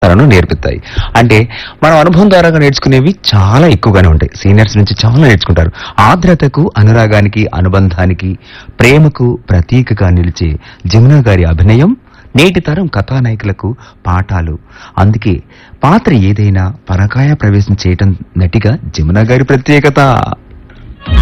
సంస్కారాలను నేర్పుతాయి. అంటే మనం అనుభవం ద్వారా నేర్చుకునేవి చాలా ఎక్కువగానే ఉంటాయి. సీనియర్స్ నుంచి చాలా నేర్చుకుంటారు. ఆర్ద్రతకు, అనురాగానికి, అనుబంధానికి, ప్రేమకు ప్రతీకగా నిలిచే జమున గారి అభినయం నేటి తరం కథానాయకులకు పాఠాలు. అందుకే పాత్ర ఏదైనా పరకాయ ప్రవేశం చేయటం నటిగా జమున గారి ప్రత్యేకత.